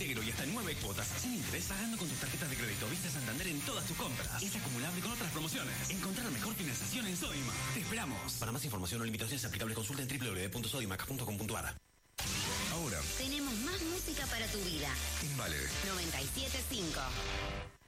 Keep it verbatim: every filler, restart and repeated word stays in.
íntegro y hasta nueve cuotas. Sin interés, pagando con tus tarjetas de crédito Visa Santander en todas tus compras. Es acumulable con otras promociones. Encontrar la mejor financiación en Sodimac. Te esperamos. Para más información o limitaciones aplicables, consulta en doble u doble u doble u punto sodimac punto com punto a r. Ahora tenemos más música para tu vida. en Vale noventa y siete punto cinco.